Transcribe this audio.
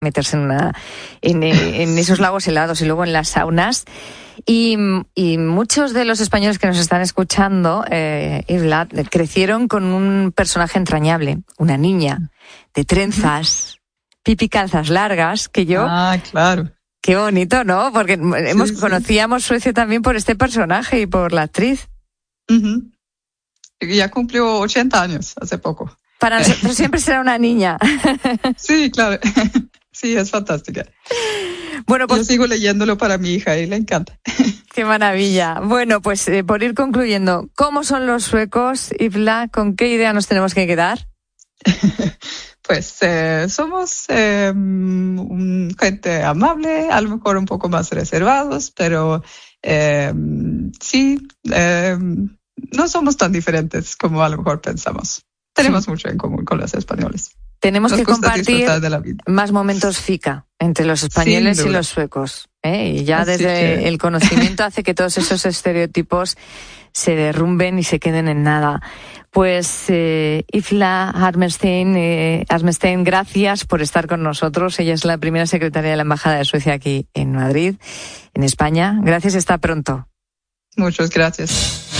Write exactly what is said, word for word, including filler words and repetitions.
meterse en, una, en, en esos lagos helados y luego en las saunas. Y, y muchos de los españoles que nos están escuchando, eh, Isla, crecieron con un personaje entrañable, una niña de trenzas, pipi calzas largas, que yo... Ah, claro. Qué bonito, ¿no? Porque sí, hemos sí. conocíamos Suecia también por este personaje y por la actriz. Uh-huh. Ya cumplió ochenta años hace poco. Para nosotros siempre será una niña. Sí, claro. Sí, es fantástica. Bueno, pues, yo sigo leyéndolo para mi hija y le encanta. Qué maravilla. Bueno, pues eh, por ir concluyendo, ¿cómo son los suecos, Isla? ¿Con qué idea nos tenemos que quedar? Pues eh, somos eh, un, gente amable, a lo mejor un poco más reservados, pero eh, sí, eh, no somos tan diferentes como a lo mejor pensamos. Tenemos sí. mucho en común con los españoles. Tenemos Nos que compartir de más momentos fica entre los españoles y los suecos, ¿eh? Y ya Así desde que... el conocimiento hace que todos esos estereotipos se derrumben y se queden en nada. Pues eh, Isla Hammerstein, eh, Hammerstein, gracias por estar con nosotros. Ella es la primera secretaria de la Embajada de Suecia aquí en Madrid, en España. Gracias, hasta pronto. Muchas gracias.